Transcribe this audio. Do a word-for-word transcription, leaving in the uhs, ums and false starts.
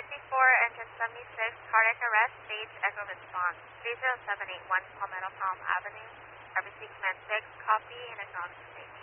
fifty-four, engine seventy-six, cardiac arrest, stage echo response. three zero seven eight one Palmetto Palm Avenue, R B C Command six, copy and acknowledge state.